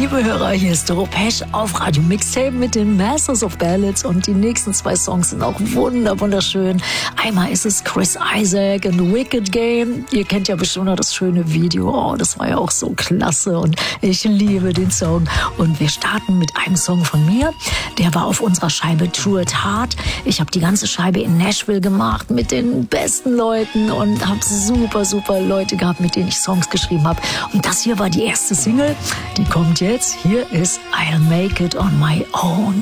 Liebe Hörer, hier ist Doro Pesch auf Radio Mixtape mit den Masters of Ballads und die nächsten 2 Songs sind auch wunderschön. Einmal ist es Chris Isaak and The Wicked Game. Ihr kennt ja bestimmt noch das schöne Video. Oh, das war ja auch so klasse und ich liebe den Song. Und wir starten mit einem Song von mir. Der war auf unserer Scheibe True at Heart. Ich habe die ganze Scheibe in Nashville gemacht mit den besten Leuten und habe super Leute gehabt, mit denen ich Songs geschrieben habe. Und das hier war die erste Single. Die kommt jetzt. Hier ist I'll Make It On My Own.